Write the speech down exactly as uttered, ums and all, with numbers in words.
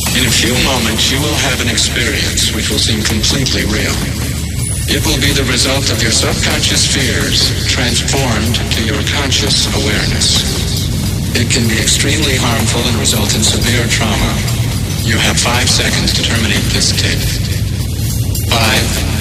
In a few moments, you will have an experience which will seem completely real. It will be the result of your subconscious fears transformed to your conscious awareness. It can be extremely harmful and result in severe trauma. You have five seconds to terminate this tape. Five,